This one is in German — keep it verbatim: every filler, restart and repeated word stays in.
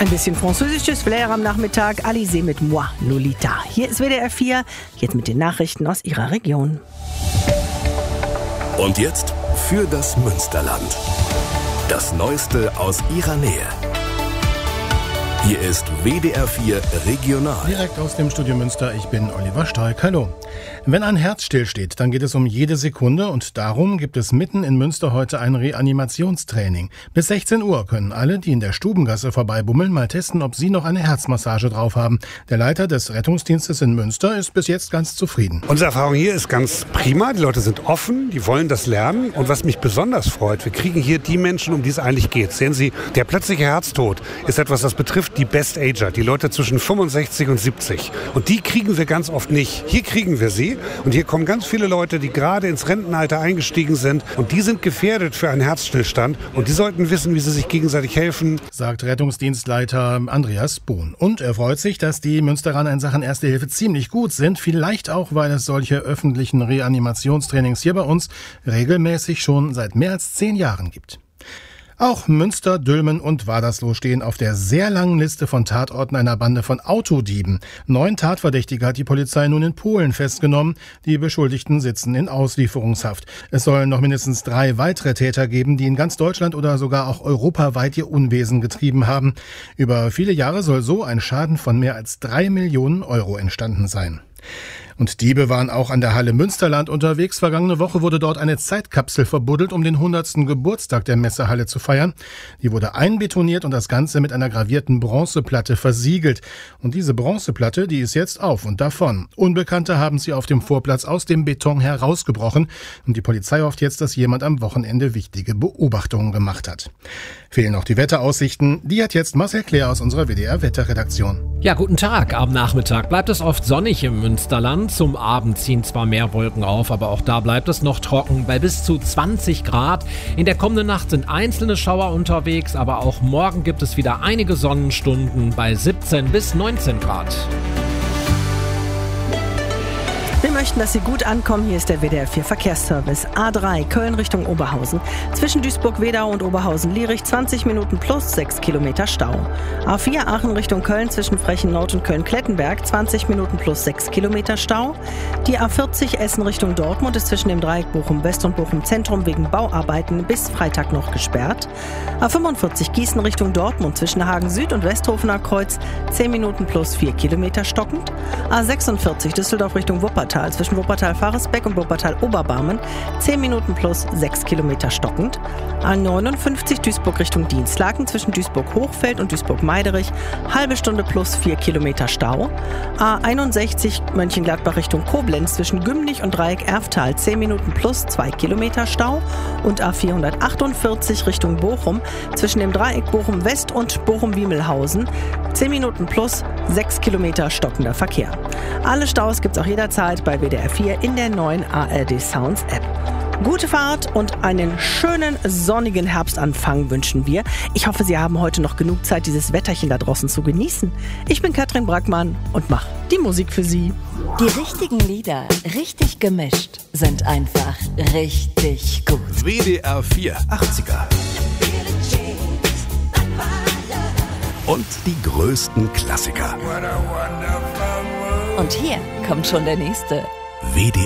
Ein bisschen französisches Flair am Nachmittag. Alizé mit Moi, Lolita. Hier ist W D R vier, jetzt mit den Nachrichten aus Ihrer Region. Und jetzt für das Münsterland. Das Neueste aus Ihrer Nähe. Hier ist W D R vier Regional. Direkt aus dem Studio Münster, ich bin Oliver Stark. Hallo. Wenn ein Herz stillsteht, dann geht es um jede Sekunde und darum gibt es mitten in Münster heute ein Reanimationstraining. Bis sechzehn Uhr können alle, die in der Stubengasse vorbeibummeln, mal testen, ob sie noch eine Herzmassage drauf haben. Der Leiter des Rettungsdienstes in Münster ist bis jetzt ganz zufrieden. Unsere Erfahrung hier ist ganz prima. Die Leute sind offen, die wollen das lernen. Und was mich besonders freut, wir kriegen hier die Menschen, um die es eigentlich geht. Sehen Sie, der plötzliche Herztod ist etwas, das betrifft die Best-Ager, die Leute zwischen fünfundsechzig und siebzig. Und die kriegen wir ganz oft nicht. Hier kriegen wir sie. Und hier kommen ganz viele Leute, die gerade ins Rentenalter eingestiegen sind. Und die sind gefährdet für einen Herzstillstand. Und die sollten wissen, wie sie sich gegenseitig helfen, sagt Rettungsdienstleiter Andreas Bohn. Und er freut sich, dass die Münsteraner in Sachen Erste Hilfe ziemlich gut sind. Vielleicht auch, weil es solche öffentlichen Reanimationstrainings hier bei uns regelmäßig schon seit mehr als zehn Jahren gibt. Auch Münster, Dülmen und Wadersloh stehen auf der sehr langen Liste von Tatorten einer Bande von Autodieben. Neun Tatverdächtige hat die Polizei nun in Polen festgenommen. Die Beschuldigten sitzen in Auslieferungshaft. Es sollen noch mindestens drei weitere Täter geben, die in ganz Deutschland oder sogar auch europaweit ihr Unwesen getrieben haben. Über viele Jahre soll so ein Schaden von mehr als drei Millionen Euro entstanden sein. Und Diebe waren auch an der Halle Münsterland unterwegs. Vergangene Woche wurde dort eine Zeitkapsel verbuddelt, um den hundertsten Geburtstag der Messehalle zu feiern. Die wurde einbetoniert und das Ganze mit einer gravierten Bronzeplatte versiegelt. Und diese Bronzeplatte, die ist jetzt auf und davon. Unbekannte haben sie auf dem Vorplatz aus dem Beton herausgebrochen. Und die Polizei hofft jetzt, dass jemand am Wochenende wichtige Beobachtungen gemacht hat. Fehlen noch die Wetteraussichten. Die hat jetzt Marcel Claire aus unserer W D R-Wetterredaktion. Ja, guten Tag. Am Nachmittag bleibt es oft sonnig im Münsterland. Zum Abend ziehen zwar mehr Wolken auf, aber auch da bleibt es noch trocken bei bis zu zwanzig Grad. In der kommenden Nacht sind einzelne Schauer unterwegs, aber auch morgen gibt es wieder einige Sonnenstunden bei siebzehn bis neunzehn Grad. Wir möchten, dass Sie gut ankommen. Hier ist der W D R vier Verkehrsservice. A drei Köln Richtung Oberhausen. Zwischen Duisburg-Wedau und Oberhausen-Lierich zwanzig Minuten plus sechs Kilometer Stau. A vier Aachen Richtung Köln zwischen Frechen-Nord und Köln-Klettenberg zwanzig Minuten plus sechs Kilometer Stau. Die A vierzig Essen Richtung Dortmund ist zwischen dem Dreieck Bochum-West und Bochum-Zentrum wegen Bauarbeiten bis Freitag noch gesperrt. A fünfundvierzig Gießen Richtung Dortmund zwischen Hagen-Süd und Westhofener Kreuz zehn Minuten plus vier Kilometer stockend. A sechsundvierzig Düsseldorf Richtung Wuppertal zwischen Wuppertal-Faresbeck und Wuppertal-Oberbarmen zehn Minuten plus sechs Kilometer stockend. A neunundfünfzig Duisburg Richtung Dienstlaken zwischen Duisburg-Hochfeld und Duisburg-Meiderich halbe Stunde plus vier Kilometer Stau. A einundsechzig Mönchengladbach Richtung Koblenz zwischen Gümlich und Dreieck Erftal zehn Minuten plus zwei Kilometer Stau. Und A vierhundertachtundvierzig Richtung Bochum zwischen dem Dreieck Bochum-West und Bochum-Wiemelhausen zehn Minuten plus sechs Kilometer stockender Verkehr. Alle Staus gibt's auch jederzeit bei W D R vier in der neuen A R D Sounds App. Gute Fahrt und einen schönen sonnigen Herbstanfang wünschen wir. Ich hoffe, Sie haben heute noch genug Zeit, dieses Wetterchen da draußen zu genießen. Ich bin Katrin Brackmann und mache die Musik für Sie. Die richtigen Lieder, richtig gemischt, sind einfach richtig gut. W D R vier achtziger. Und die größten Klassiker. Und hier kommt schon der nächste. W D